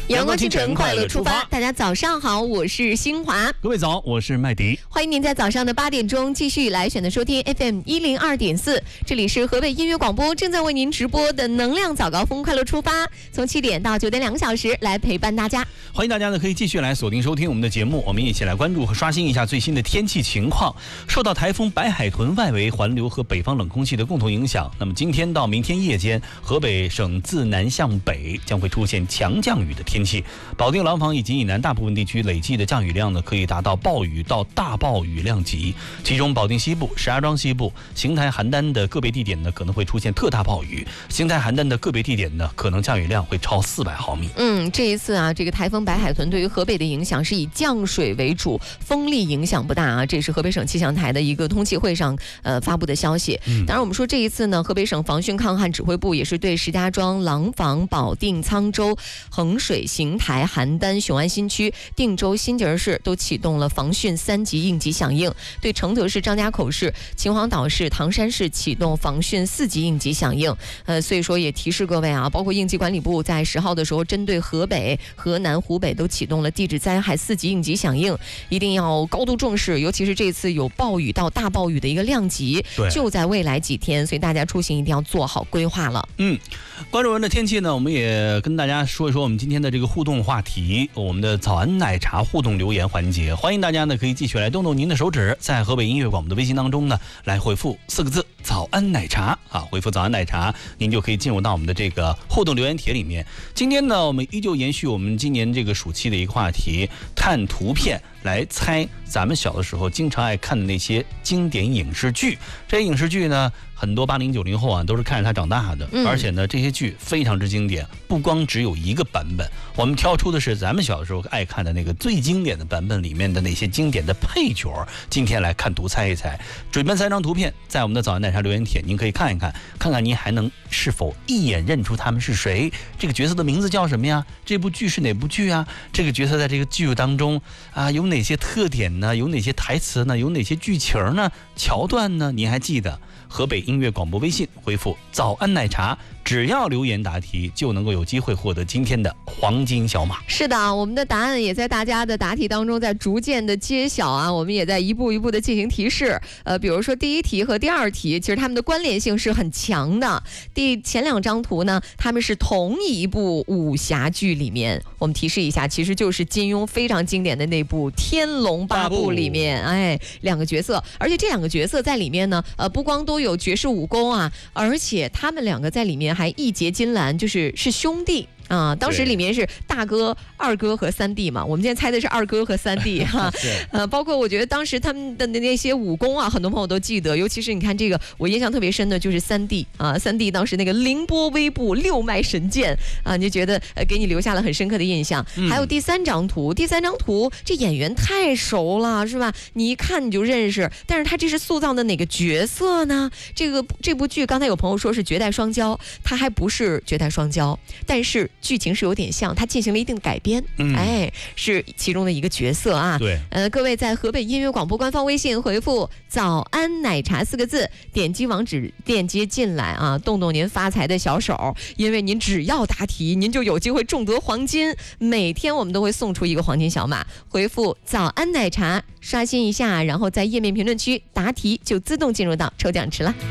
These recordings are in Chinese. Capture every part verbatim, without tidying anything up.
阳光清晨，快乐出发。大家早上好，我是新华。 各位早，我是麦迪。 欢迎您在早上的八点钟继续来选择收听 F M 一零二点四，这里是河北音乐广播正在为您直播的能量早高峰快乐出发，从七点到九点两个小时来陪伴大家。 欢迎大家呢可以继续来锁定收听我们的节目，我们一起来关注和刷新一下最新的天气情况。受到台风白海豚外围环流和北方冷空气的共同影响，那么今天到明天夜间，河北省自南向北将会出现强降雨的天气，保定、廊坊以及以南大部分地区累计的降雨量呢可以达到暴雨到大暴雨量级，其中保定西部、石家庄西部、邢台、邯郸的个别地点呢可能会出现特大暴雨，邢台、邯郸的个别地点呢可能降雨量会超四百毫米。 嗯，这一次啊，这个台风白海豚对于河北的影响是以降水为主，风力影响不大啊。这是河北省气象台的一个通气会上呃发布的消息。嗯、当然，我们说这一次呢，河北省防汛抗旱指挥部也是对石家庄、廊坊、保定、沧州、衡水、邢台、邯郸、雄安新区、定州、新节市都启动了防汛三级应急响应，对承德市、张家口市、秦皇岛市、唐山市启动防汛四级应急响应。呃，所以说也提示各位啊，包括应急管理部在十号的时候，针对河北、河南、湖北都启动了地质灾害四级应急响应，一定要高度重视，尤其是这次有暴雨到大暴雨的一个量级，就在未来几天，所以大家出行一定要做好规划了。 嗯，关注完的天气呢，我们也跟大家说一说我们今天的这个互动话题，我们的早安奶茶互动留言环节，欢迎大家呢可以继续来动动您的手指，在河北音乐广播的微信当中呢来回复四个字早安奶茶啊，回复早安奶茶，您就可以进入到我们的这个互动留言帖里面。今天呢，我们依旧延续我们今年这个暑期的一个话题，看图片来猜咱们小的时候经常爱看的那些经典影视剧。这些影视剧呢，很多八零九零后啊都是看着它长大的，嗯、而且呢，这些剧非常之经典，不光只有一个版本，我们挑出的是咱们小的时候爱看的那个最经典的版本里面的那些经典的配角。今天来看图猜一猜，准备三张图片，在我们的早安奶茶留言帖，您可以看一看，看看您还能是否一眼认出他们是谁，这个角色的名字叫什么呀？这部剧是哪部剧啊？这个角色在这个剧当中啊有哪些特点呢？有哪些台词呢？有哪些剧情呢？桥段呢？您还记得？河北音乐广播微信回复早安奶茶，只要留言答题就能够有机会获得今天的黄金小马。 是的，我们的答案也在大家的答题当中在逐渐的揭晓啊，我们也在一步一步的进行提示。呃，比如说第一题和第二题，其实它们的关联性是很强的。第前两张图呢，它们是同一部武侠剧里面，我们提示一下，其实就是金庸非常经典的那部《天龙八部》里面，哎，两个角色，而且这两个角色在里面呢，呃，不光都有绝世武功啊，而且他们两个在里面还义结金兰，就是是兄弟。啊，当时里面是大哥、二哥和三弟嘛，我们今天猜的是二哥和三弟哈。呃，包括我觉得当时他们的那些武功啊，很多朋友都记得，尤其是你看这个，我印象特别深的就是三弟啊，三弟当时那个凌波微步、六脉神剑啊，你就觉得呃给你留下了很深刻的印象。嗯、还有第三张图，第三张图这演员太熟了，是吧？你一看你就认识，但是他这是塑造的哪个角色呢？这个这部剧刚才有朋友说是绝代双骄，他还不是绝代双骄，但是剧情是有点像，它进行了一定的改编，嗯、哎，是其中的一个角色啊。 对， 呃，各位在河北音乐广播官方微信回复“早安奶茶”四个字，点击网址链接进来啊，动动您发财的小手，因为您只要答题，您就有机会中得黄金。每天我们都会送出一个黄金小马，回复“早安奶茶”，刷新一下，然后在页面评论区答题，就自动进入到抽奖池了。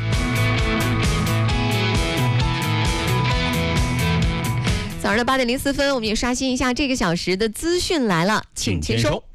早上的八点零四分，我们也刷新一下这个小时的资讯来了，请签收。